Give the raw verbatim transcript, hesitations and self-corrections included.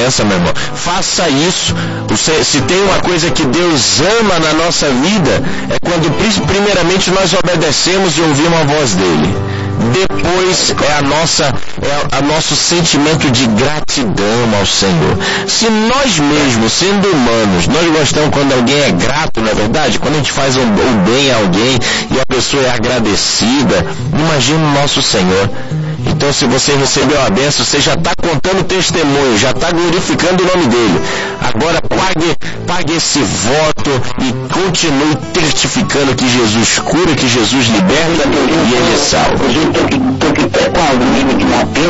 presença, meu irmão. Faça isso. Se tem uma coisa que Deus ama na nossa vida, é quando primeiramente nós obedecemos e ouvimos a voz dele. Depois é a nossa, é a nosso sentimento de gratidão ao Senhor. Se nós mesmos, sendo humanos, nós gostamos quando alguém é grato, não é verdade? Quando a gente faz um, um bem a alguém e a pessoa é agradecida, imagina o nosso Senhor. Então, se você recebeu a bênção, você já está contando testemunho, já está glorificando o nome dele. Agora pague, pague esse voto e continue testificando que Jesus cura, que Jesus liberta e ele salva.